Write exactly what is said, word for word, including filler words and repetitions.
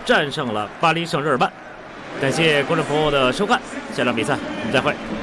战胜了巴黎圣日耳曼。感谢观众朋友的收看，下场比赛我们再会。